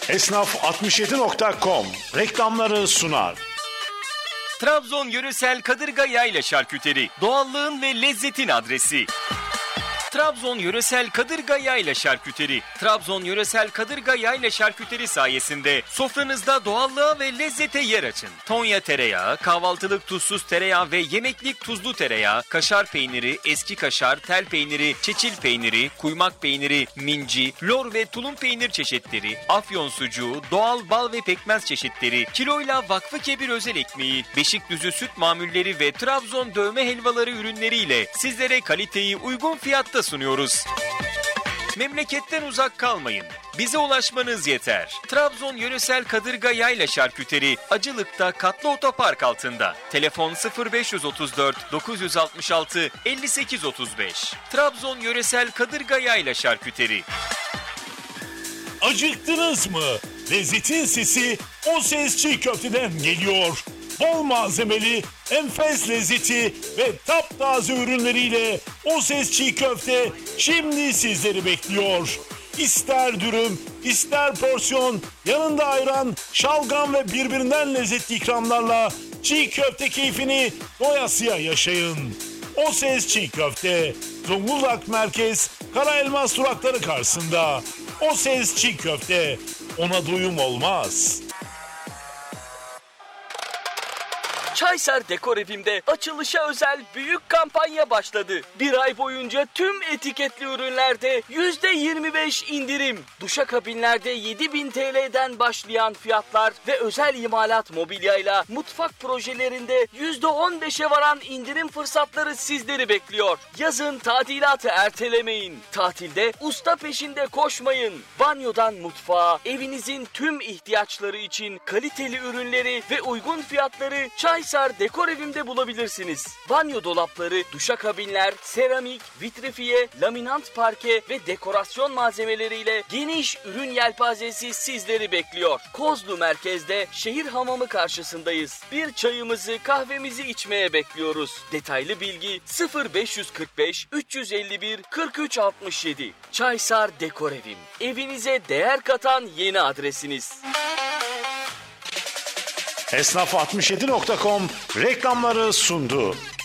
Esnaf67.com reklamları sunar. Trabzon Yöresel Kadırga Yayla Şarküteri, doğallığın ve lezzetin adresi. Trabzon Yöresel Kadırga Yayla Şarküteri. Trabzon Yöresel Kadırga Yayla Şarküteri sayesinde sofranızda doğallığa ve lezzete yer açın. Tonya tereyağı, kahvaltılık tuzsuz tereyağı ve yemeklik tuzlu tereyağı, kaşar peyniri, eski kaşar, tel peyniri, çeçil peyniri, kuymak peyniri, minci, lor ve tulum peynir çeşitleri, afyon sucuğu, doğal bal ve pekmez çeşitleri, kiloyla Vakfı Kebir özel ekmeği, Beşikdüzü süt mamulleri ve Trabzon dövme helvaları ürünleriyle sizlere kaliteyi uygun fiyatta sunuyoruz. Memleketten uzak kalmayın. Bize ulaşmanız yeter. Trabzon Yöresel Kadırga Yayla Şarküteri, Acılık'ta Katlı Otopark altında. Telefon 0534 966 5835. Trabzon Yöresel Kadırga Yayla Şarküteri. Acıktınız mı? Lezzetin sesi O Ses Çiğ Köfte'den geliyor. Bol malzemeli, enfes lezzeti ve taptaze ürünleriyle O Ses Çiğ Köfte şimdi sizleri bekliyor. İster dürüm, ister porsiyon, yanında ayran, şalgam ve birbirinden lezzetli ikramlarla çiğ köfte keyfini doyasıya yaşayın. O Ses Çiğ Köfte, Zonguldak Merkez, Karaelmas durakları karşısında. O Ses Çiğ Köfte, ona doyum olmaz. Çaysar Dekor Evim'de açılışa özel büyük kampanya başladı. Bir ay boyunca tüm etiketli ürünlerde %25 indirim. Duşakabinlerde 7.000 TL'den başlayan fiyatlar ve özel imalat mobilyayla mutfak projelerinde %15'e varan indirim fırsatları sizleri bekliyor. Yazın tadilatı ertelemeyin. Tatilde usta peşinde koşmayın. Banyodan mutfağa, evinizin tüm ihtiyaçları için kaliteli ürünleri ve uygun fiyatları Çaysar Dekor Evim'de bulabilirsiniz. Banyo dolapları, duşakabinler, seramik, vitrifiye, laminant parke ve dekorasyon malzemeleriyle geniş ürün yelpazesi sizleri bekliyor. Kozlu merkezde şehir hamamı karşısındayız. Bir çayımızı, kahvemizi içmeye bekliyoruz. Detaylı bilgi 0545 351 43 67. Çaysar Dekor Evim. Evinize değer katan yeni adresiniz. Esnaf67.com reklamları sundu.